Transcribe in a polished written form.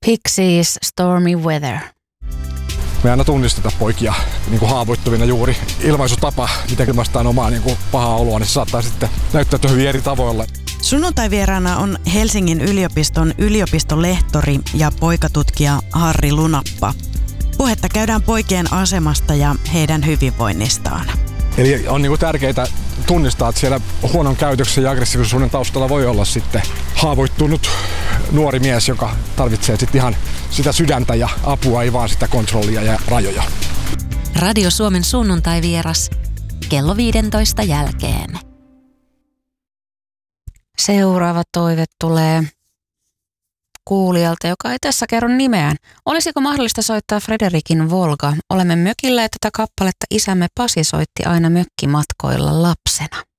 Pixies, Stormy Weather. Me aina tunnistetaan poikia niin kuin haavoittuvina juuri. Ilmaisutapa, miten ilmaistaan omaa niin kuin pahaa oloa, niin se saattaa sitten näyttäytyä hyvin eri tavoilla. Sunnuntaivieraana on Helsingin yliopiston yliopistolehtori ja poikatutkija Harri Lunappa. Puhetta käydään poikien asemasta ja heidän hyvinvoinnistaan. Eli on niin kuin tärkeää tunnistaa, että siellä huonon käytöksen ja aggressiivisuuden taustalla voi olla sitten haavoittunut nuori mies, joka tarvitsee sitten ihan sitä sydäntä ja apua, ei vaan sitä kontrollia ja rajoja. Radio Suomen sunnuntaivieras kello 15 jälkeen. Seuraava toive tulee kuulijalta, joka ei tässä kerro nimeään. Olisiko mahdollista soittaa Frederikin Volga? Olemme mökillä ja tätä kappaletta isämme Pasi soitti aina mökkimatkoilla lapsena.